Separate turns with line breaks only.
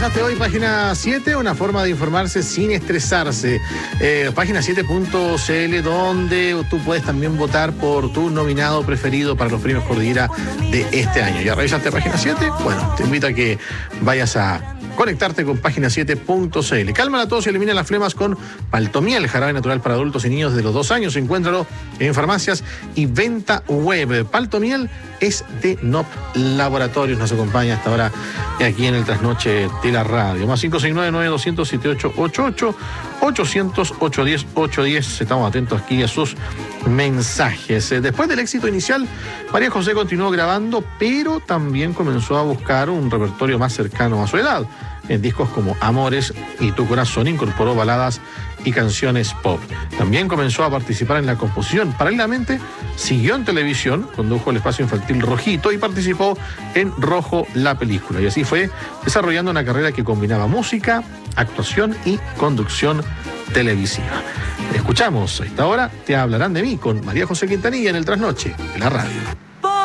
bajaste hoy Página 7, una forma de informarse sin estresarse. Página7.cl, donde tú puedes también votar por tu nominado preferido para los premios Cordillera de este año. ¿Ya revisaste Página 7? Bueno, te invito a que vayas a conectarte con Página7.cl. Calma a todos y elimina las flemas con Paltomiel, jarabe natural para adultos y niños de los 2 años. Encuéntralo en farmacias y venta web. Paltomiel es de NOP Laboratorios. Nos acompaña hasta ahora aquí en el Trasnoche de la Radio. Más 569-9200-7888, 800-810-810. Estamos atentos aquí a sus mensajes. Después del éxito inicial, María José continuó grabando, pero también comenzó a buscar un repertorio más cercano a su edad. En discos como Amores y Tu Corazón incorporó baladas y canciones pop. También comenzó a participar en la composición. Paralelamente, siguió en televisión, condujo el espacio infantil Rojito y participó en Rojo, la película. Y así fue desarrollando una carrera que combinaba música, actuación y conducción televisiva. Escuchamos a esta hora Te hablarán de mí con María José Quintanilla en el Trasnoche de la Radio.